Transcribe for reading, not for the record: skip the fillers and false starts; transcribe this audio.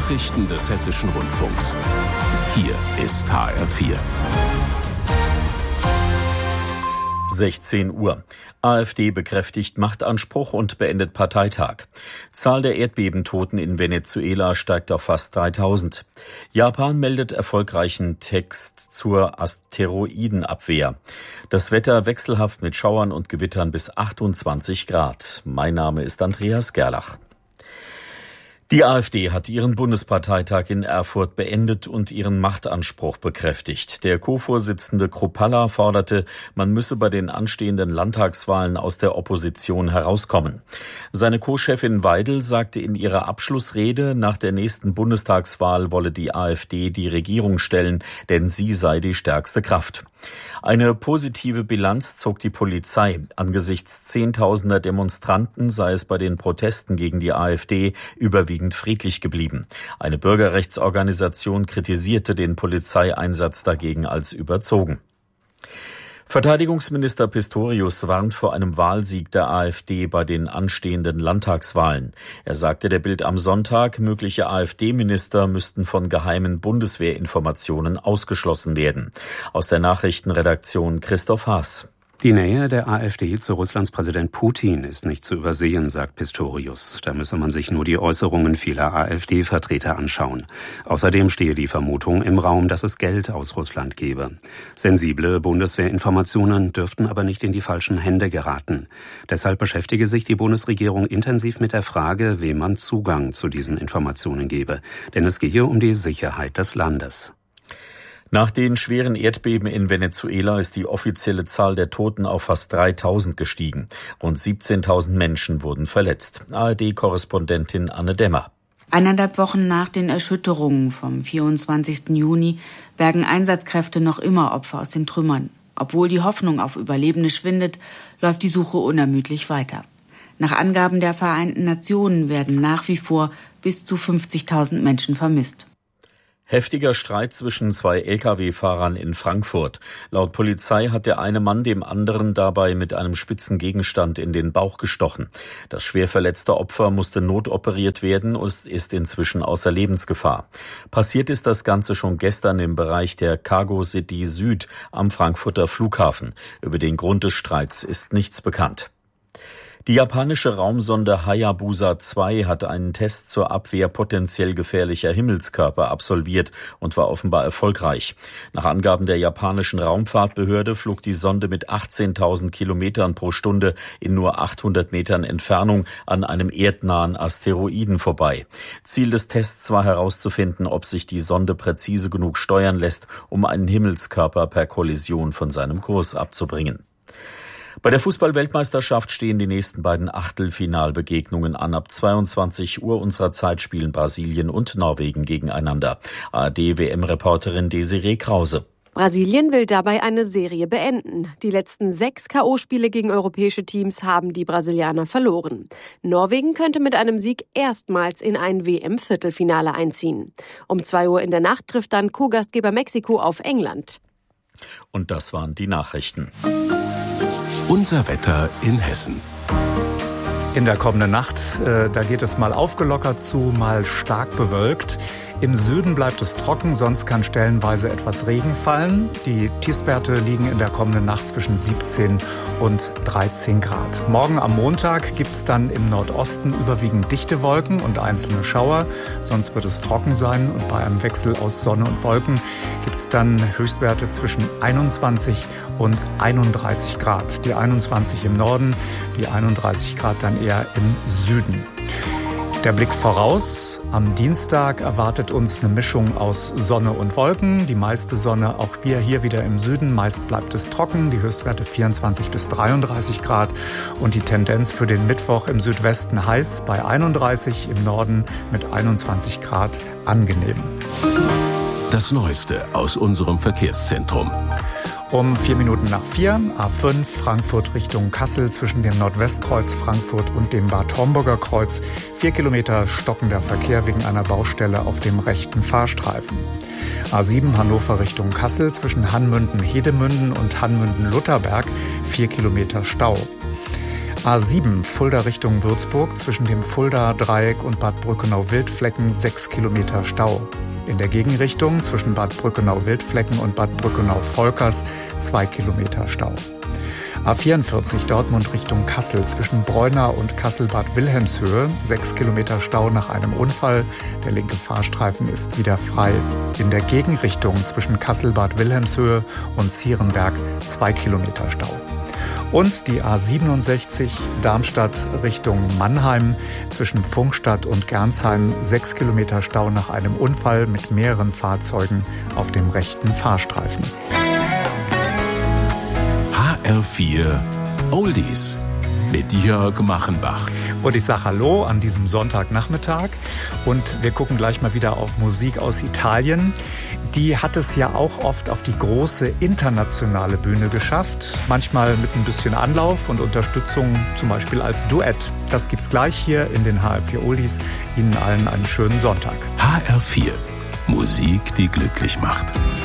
Nachrichten des Hessischen Rundfunks. Hier ist HR4. 16 Uhr. AfD bekräftigt Machtanspruch und beendet Parteitag. Zahl der Erdbebentoten in Venezuela steigt auf fast 3000. Japan meldet erfolgreichen Text zur Asteroidenabwehr. Das Wetter wechselhaft mit Schauern und Gewittern bis 28 Grad. Mein Name ist Andreas Gerlach. Die AfD hat ihren Bundesparteitag in Erfurt beendet und ihren Machtanspruch bekräftigt. Der Co-Vorsitzende Kruppalla forderte, man müsse bei den anstehenden Landtagswahlen aus der Opposition herauskommen. Seine Co-Chefin Weidel sagte in ihrer Abschlussrede, nach der nächsten Bundestagswahl wolle die AfD die Regierung stellen, denn sie sei die stärkste Kraft. Eine positive Bilanz zog die Polizei. Angesichts Zehntausender Demonstranten sei es bei den Protesten gegen die AfD überwiegend friedlich geblieben. Eine Bürgerrechtsorganisation kritisierte den Polizeieinsatz dagegen als überzogen. Verteidigungsminister Pistorius warnt vor einem Wahlsieg der AfD bei den anstehenden Landtagswahlen. Er sagte der Bild am Sonntag, mögliche AfD-Minister müssten von geheimen Bundeswehrinformationen ausgeschlossen werden. Aus der Nachrichtenredaktion Christoph Haas. Die Nähe der AfD zu Russlands Präsident Putin ist nicht zu übersehen, sagt Pistorius. Da müsse man sich nur die Äußerungen vieler AfD-Vertreter anschauen. Außerdem stehe die Vermutung im Raum, dass es Geld aus Russland gebe. Sensible Bundeswehrinformationen dürften aber nicht in die falschen Hände geraten. Deshalb beschäftige sich die Bundesregierung intensiv mit der Frage, wem man Zugang zu diesen Informationen gebe. Denn es gehe um die Sicherheit des Landes. Nach den schweren Erdbeben in Venezuela ist die offizielle Zahl der Toten auf fast 3000 gestiegen. Rund 17.000 Menschen wurden verletzt. ARD-Korrespondentin Anne Dämmer. 1,5 Wochen nach den Erschütterungen vom 24. Juni bergen Einsatzkräfte noch immer Opfer aus den Trümmern. Obwohl die Hoffnung auf Überlebende schwindet, läuft die Suche unermüdlich weiter. Nach Angaben der Vereinten Nationen werden nach wie vor bis zu 50.000 Menschen vermisst. Heftiger Streit zwischen zwei Lkw-Fahrern in Frankfurt. Laut Polizei hat der eine Mann dem anderen dabei mit einem spitzen Gegenstand in den Bauch gestochen. Das schwer verletzte Opfer musste notoperiert werden und ist inzwischen außer Lebensgefahr. Passiert ist das Ganze schon gestern im Bereich der Cargo City Süd am Frankfurter Flughafen. Über den Grund des Streits ist nichts bekannt. Die japanische Raumsonde Hayabusa 2 hat einen Test zur Abwehr potenziell gefährlicher Himmelskörper absolviert und war offenbar erfolgreich. Nach Angaben der japanischen Raumfahrtbehörde flog die Sonde mit 18.000 Kilometern pro Stunde in nur 800 Metern Entfernung an einem erdnahen Asteroiden vorbei. Ziel des Tests war herauszufinden, ob sich die Sonde präzise genug steuern lässt, um einen Himmelskörper per Kollision von seinem Kurs abzubringen. Bei der Fußball-Weltmeisterschaft stehen die nächsten beiden Achtelfinalbegegnungen an. Ab 22 Uhr unserer Zeit spielen Brasilien und Norwegen gegeneinander. ARD-WM-Reporterin Desiree Krause. Brasilien will dabei eine Serie beenden. Die letzten 6 K.O.-Spiele gegen europäische Teams haben die Brasilianer verloren. Norwegen könnte mit einem Sieg erstmals in ein WM-Viertelfinale einziehen. Um 2 Uhr in der Nacht trifft dann Co-Gastgeber Mexiko auf England. Und das waren die Nachrichten. Unser Wetter in Hessen. In der kommenden Nacht, da geht es mal aufgelockert zu, mal stark bewölkt. Im Süden bleibt es trocken, sonst kann stellenweise etwas Regen fallen. Die Tiefstwerte liegen in der kommenden Nacht zwischen 17 und 13 Grad. Morgen am Montag gibt es dann im Nordosten überwiegend dichte Wolken und einzelne Schauer. Sonst wird es trocken sein und bei einem Wechsel aus Sonne und Wolken gibt es dann Höchstwerte zwischen 21 und 31 Grad. Die 21 im Norden, die 31 Grad dann eher im Süden. Der Blick voraus. Am Dienstag erwartet uns eine Mischung aus Sonne und Wolken. Die meiste Sonne auch hier wieder im Süden. Meist bleibt es trocken. Die Höchstwerte 24 bis 33 Grad. Und die Tendenz für den Mittwoch im Südwesten heiß bei 31, im Norden mit 21 Grad angenehm. Das Neueste aus unserem Verkehrszentrum. Um 4 Minuten nach 4, A5 Frankfurt Richtung Kassel zwischen dem Nordwestkreuz Frankfurt und dem Bad Homburger Kreuz. 4 Kilometer stockender Verkehr wegen einer Baustelle auf dem rechten Fahrstreifen. A7 Hannover Richtung Kassel zwischen Hanmünden-Hedemünden und Hanmünden-Lutherberg. 4 Kilometer Stau. A7 Fulda Richtung Würzburg zwischen dem Fulda-Dreieck und Bad Brückenau-Wildflecken 6 Kilometer Stau. In der Gegenrichtung zwischen Bad Brückenau-Wildflecken und Bad Brückenau-Volkers 2 Kilometer Stau. A44 Dortmund Richtung Kassel zwischen Breuna und Kassel-Bad Wilhelmshöhe 6 Kilometer Stau nach einem Unfall. Der linke Fahrstreifen ist wieder frei. In der Gegenrichtung zwischen Kassel-Bad Wilhelmshöhe und Zierenberg 2 Kilometer Stau. Und die A67 Darmstadt Richtung Mannheim zwischen Pfungstadt und Gernsheim 6 Kilometer Stau nach einem Unfall mit mehreren Fahrzeugen auf dem rechten Fahrstreifen. HR4 Oldies mit Jörg Machenbach. Und ich sage Hallo an diesem Sonntagnachmittag und wir gucken gleich mal wieder auf Musik aus Italien. Die hat es ja auch oft auf die große internationale Bühne geschafft. Manchmal mit ein bisschen Anlauf und Unterstützung, zum Beispiel als Duett. Das gibt's gleich hier in den HR4 Oldies. Ihnen allen einen schönen Sonntag. HR4 Musik, die glücklich macht.